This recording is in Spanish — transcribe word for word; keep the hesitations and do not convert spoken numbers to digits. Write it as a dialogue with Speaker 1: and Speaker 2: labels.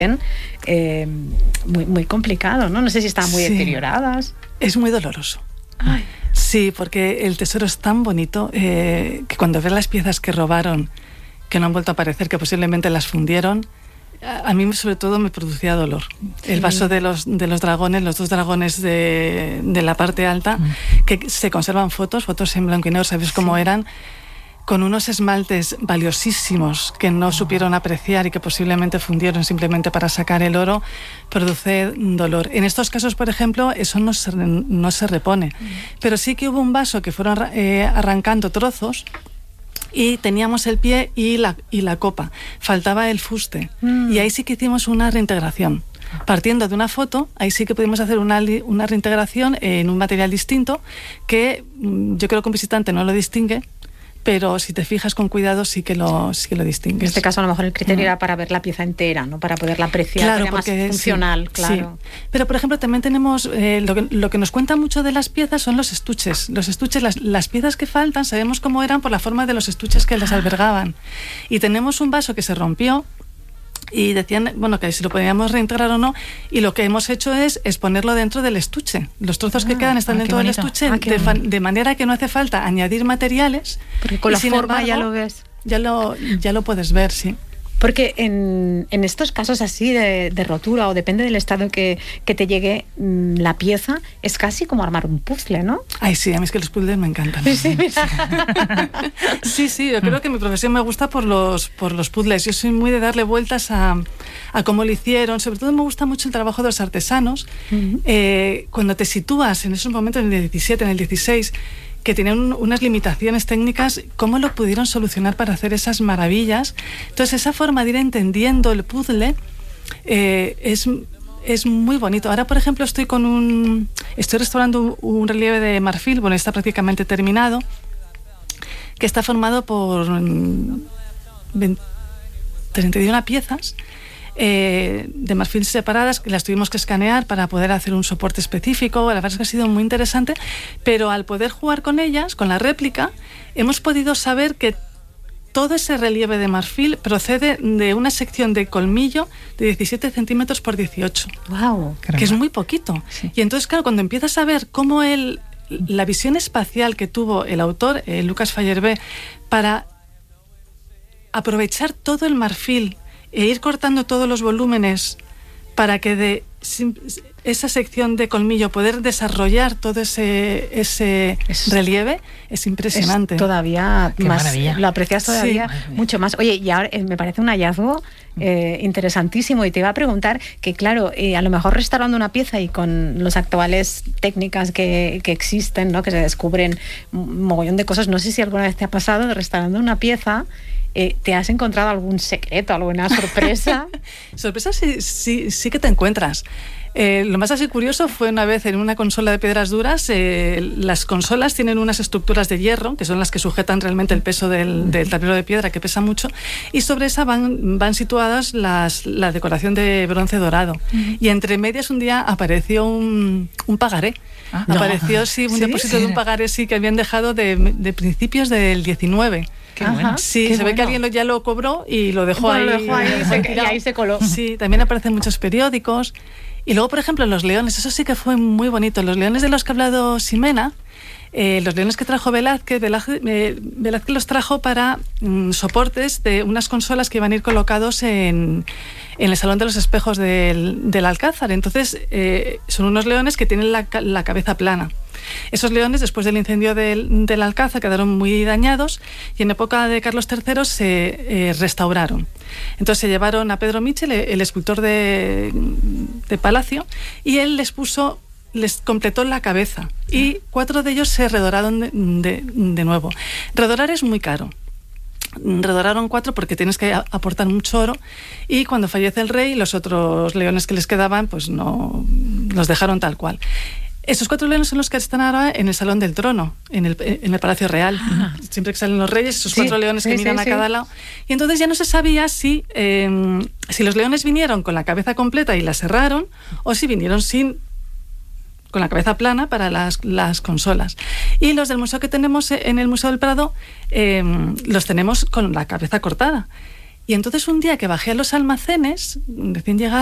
Speaker 1: eh, muy, muy complicado, ¿no? No sé si estaban muy
Speaker 2: sí.
Speaker 1: deterioradas.
Speaker 2: Es muy doloroso.
Speaker 1: Ay.
Speaker 2: Sí, porque el tesoro es tan bonito eh, que cuando ves las piezas que robaron, que no han vuelto a aparecer, que posiblemente las fundieron, a, a mí sobre todo me producía dolor. Sí. El vaso de los, de los dragones, los dos dragones de, de la parte alta, mm. que se conservan fotos, fotos en blanco y negro, ¿sabes cómo sí. eran? Con unos esmaltes valiosísimos que no supieron apreciar y que posiblemente fundieron simplemente para sacar el oro, produce dolor. En estos casos, por ejemplo, eso no se, no se repone. Mm. Pero sí que hubo un vaso que fueron eh, arrancando trozos y teníamos el pie y la, y la copa. Faltaba el fuste. Mm. Y ahí sí que hicimos una reintegración. Partiendo de una foto, ahí sí que pudimos hacer una, una reintegración en un material distinto que yo creo que un visitante no lo distingue, pero si te fijas con cuidado sí que lo, sí que lo distingues.
Speaker 1: En este caso a lo mejor el criterio mm. era para ver la pieza entera, ¿no? Para poderla apreciar,
Speaker 2: claro,
Speaker 1: era
Speaker 2: porque,
Speaker 1: más funcional,
Speaker 2: sí,
Speaker 1: claro.
Speaker 2: Sí. Pero por ejemplo también tenemos, eh, lo, que, lo que nos cuenta mucho de las piezas son los estuches. Los estuches, las, las piezas que faltan, sabemos cómo eran por la forma de los estuches que las albergaban. Y tenemos un vaso que se rompió, y decían, bueno, que si lo podíamos reintegrar o no, y lo que hemos hecho es, es ponerlo dentro del estuche. Los trozos ah, que quedan están ah, dentro del estuche, ah, de, fa- de manera que no hace falta añadir materiales.
Speaker 1: Porque con la forma embargo, ya lo ves.
Speaker 2: Ya lo, ya lo puedes ver, sí.
Speaker 1: Porque en, en estos casos así de, de rotura, o depende del estado que, que te llegue mmm, la pieza, es casi como armar un puzzle, ¿no?
Speaker 2: Ay, sí, a mí es que los puzzles me encantan.
Speaker 1: Sí, sí,
Speaker 2: sí, sí, yo creo que mi profesión me gusta por los, por los puzzles. Yo soy muy de darle vueltas a, a cómo lo hicieron. Sobre todo me gusta mucho el trabajo de los artesanos. Uh-huh. Eh, cuando te sitúas en esos momentos, en el diecisiete, en el dieciséis, que tenían unas limitaciones técnicas, ¿cómo lo pudieron solucionar para hacer esas maravillas? Entonces, esa forma de ir entendiendo el puzzle eh, es, es muy bonito. Ahora, por ejemplo, estoy con un... Estoy restaurando un, un relieve de marfil, bueno, está prácticamente terminado, que está formado por treinta y una piezas Eh, de marfil separadas, que las tuvimos que escanear para poder hacer un soporte específico. La verdad es que ha sido muy interesante, pero al poder jugar con ellas, con la réplica, hemos podido saber que todo ese relieve de marfil procede de una sección de colmillo de diecisiete centímetros por dieciocho.
Speaker 1: ¡Wow!
Speaker 2: Que caramba. Es muy poquito. Sí. Y entonces, claro, cuando empiezas a ver cómo él, la visión espacial que tuvo el autor, eh, Lucas Fallerbé, para aprovechar todo el marfil e ir cortando todos los volúmenes para que de esa sección de colmillo poder desarrollar todo ese, ese es, relieve, es impresionante.
Speaker 1: Es todavía
Speaker 3: Qué
Speaker 1: más,
Speaker 3: maravilla.
Speaker 1: Lo aprecias todavía sí. mucho más. Oye, y ahora eh, me parece un hallazgo eh, interesantísimo, y te iba a preguntar que, claro, eh, a lo mejor restaurando una pieza y con las actuales técnicas que, que existen, ¿no? Que se descubren un mogollón de cosas, no sé si alguna vez te ha pasado de restaurando una pieza, Eh, ¿te has encontrado algún secreto, alguna sorpresa?
Speaker 2: Sorpresa sí, sí, sí que te encuentras. Eh, lo más así curioso fue una vez en una consola de piedras duras. Eh, las consolas tienen unas estructuras de hierro, que son las que sujetan realmente el peso del, del tablero de piedra, que pesa mucho, y sobre esa van, van situadas las, la decoración de bronce dorado. Uh-huh. Y entre medias un día apareció un, un pagaré. Ah, apareció no. sí, un ¿Sí? depósito ¿Sí? de un pagaré sí, que habían dejado de, de principios del diecinueve.
Speaker 3: Qué bueno.
Speaker 2: Sí,
Speaker 3: Qué
Speaker 2: se
Speaker 3: bueno.
Speaker 2: ve que alguien lo, ya lo cobró y lo dejó
Speaker 1: bueno,
Speaker 2: ahí.
Speaker 1: Lo dejó ahí y, se, y ahí se coló.
Speaker 2: Sí, también aparecen muchos periódicos. Y luego, por ejemplo, los leones, eso sí que fue muy bonito. Los leones de los que ha hablado Ximena, eh, los leones que trajo Velázquez, Velázquez, eh, Velázquez los trajo para mm, soportes de unas consolas que iban a ir colocados en, en el Salón de los Espejos del, del Alcázar. Entonces, eh, son unos leones que tienen la, la cabeza plana. Esos leones, después del incendio del, del Alcázar, quedaron muy dañados y en época de Carlos tercero se eh, restauraron. Entonces se llevaron a Pedro Michel, el escultor de, de Palacio, y él les puso, les completó la cabeza, y cuatro de ellos se redoraron de, de, de nuevo. Redorar es muy caro. Redoraron cuatro porque tienes que aportar mucho oro, y cuando fallece el rey, los otros leones que les quedaban pues no los dejaron tal cual. Esos cuatro leones son los que están ahora en el Salón del Trono, en el, en el Palacio Real. Ah. Siempre que salen los reyes, esos sí, cuatro leones que sí, miran sí, a cada sí. lado. Y entonces ya no se sabía si, eh, si los leones vinieron con la cabeza completa y la cerraron, o si vinieron sin, con la cabeza plana para las, las consolas. Y los del museo que tenemos en el Museo del Prado, eh, los tenemos con la cabeza cortada. Y entonces un día que bajé a los almacenes, recién llegada,